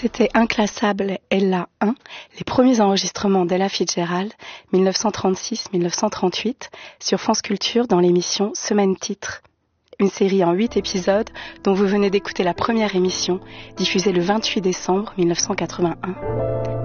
C'était Inclassable Ella 1, les premiers enregistrements d'Ella Fitzgerald, 1936-1938, sur France Culture dans l'émission Semaine Titre. Une série en 8 épisodes dont vous venez d'écouter la première émission, diffusée le 28 décembre 1981.